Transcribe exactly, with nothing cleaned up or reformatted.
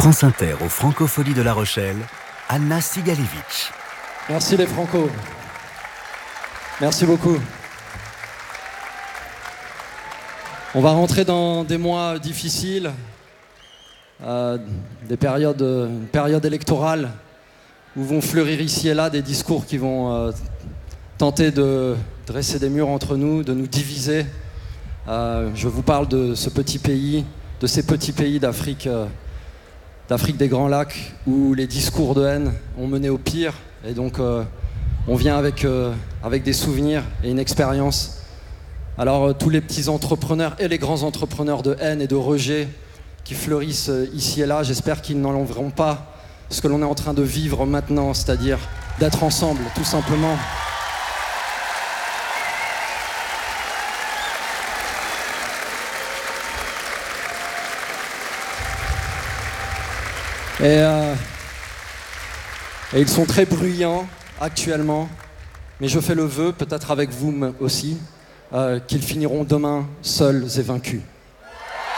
France Inter aux Francopholies de La Rochelle, Anna Sigalievich. Merci les Franco. Merci beaucoup. On va rentrer dans des mois difficiles, euh, des périodes, une période électorale où vont fleurir ici et là des discours qui vont euh, tenter de dresser des murs entre nous, de nous diviser. Euh, je vous parle de ce petit pays, de ces petits pays d'Afrique, euh, d'Afrique des Grands Lacs, où les discours de haine ont mené au pire. Et donc, euh, on vient avec, euh, avec des souvenirs et une expérience. Alors, euh, tous les petits entrepreneurs et les grands entrepreneurs de haine et de rejet qui fleurissent euh, ici et là, j'espère qu'ils n'enlèveront pas ce que l'on est en train de vivre maintenant, c'est-à-dire d'être ensemble, tout simplement. Et, euh, et ils sont très bruyants actuellement, mais je fais le vœu, peut-être avec vous aussi, euh, qu'ils finiront demain seuls et vaincus.